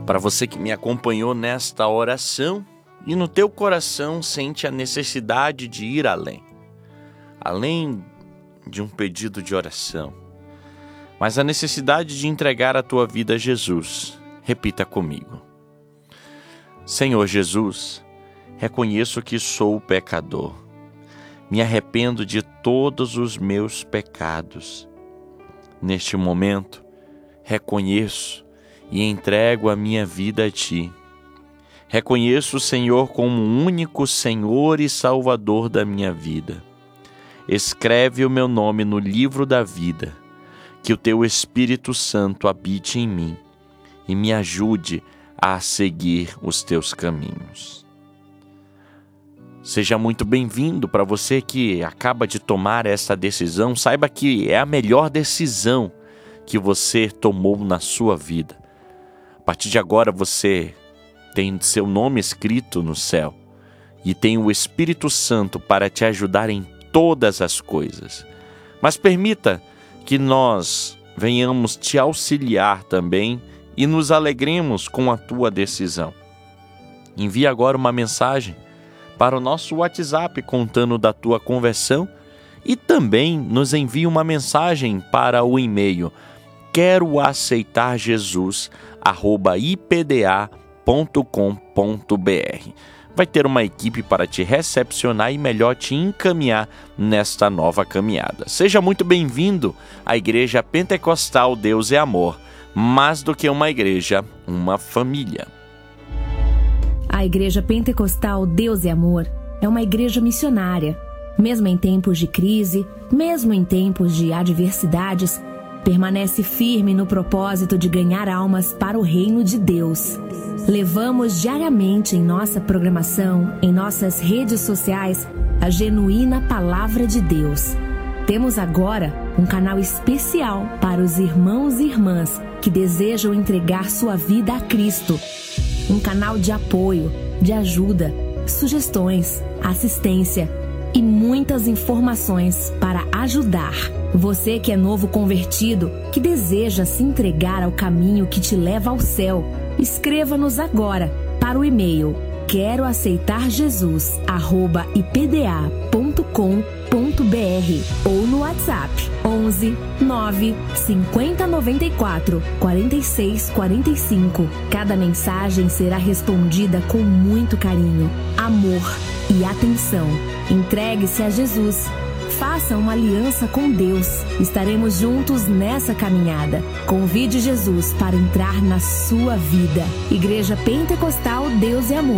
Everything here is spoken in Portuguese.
Para você que me acompanhou nesta oração e no teu coração sente a necessidade de ir além de um pedido de oração, mas a necessidade de entregar a tua vida a Jesus, repita comigo: Senhor Jesus, reconheço que sou pecador, me arrependo de todos os meus pecados. Neste momento, reconheço e entrego a minha vida a Ti. Reconheço o Senhor como o único Senhor e Salvador da minha vida. Escreve o meu nome no livro da vida, que o Teu Espírito Santo habite em mim e me ajude a seguir os Teus caminhos. Seja muito bem-vindo. Para você que acaba de tomar essa decisão, saiba que é a melhor decisão que você tomou na sua vida. A partir de agora você tem seu nome escrito no céu e tem o Espírito Santo para te ajudar em todas as coisas. Mas permita que nós venhamos te auxiliar também e nos alegremos com a tua decisão. Envie agora uma mensagem para o nosso WhatsApp contando da tua conversão e também nos envie uma mensagem para o e-mail queroaceitarjesus@ipda.com.br. Vai ter uma equipe para te recepcionar e melhor te encaminhar nesta nova caminhada. Seja muito bem-vindo à Igreja Pentecostal Deus é Amor, mais do que uma igreja, uma família. A Igreja Pentecostal Deus é Amor é uma igreja missionária. Mesmo em tempos de crise, mesmo em tempos de adversidades, permanece firme no propósito de ganhar almas para o reino de Deus. Levamos diariamente em nossa programação, em nossas redes sociais, a genuína Palavra de Deus. Temos agora um canal especial para os irmãos e irmãs que desejam entregar sua vida a Cristo. Um canal de apoio, de ajuda, sugestões, assistência e muitas informações para ajudar. Você que é novo convertido, que deseja se entregar ao caminho que te leva ao céu, escreva-nos agora para o e-mail queroaceitarjesus@ipda.com.br ou no WhatsApp 11 9 50 94 46 45. Cada mensagem será respondida com muito carinho, amor e atenção. Entregue-se a Jesus. Faça uma aliança com Deus. Estaremos juntos nessa caminhada. Convide Jesus para entrar na sua vida. Igreja Pentecostal Deus é Amor.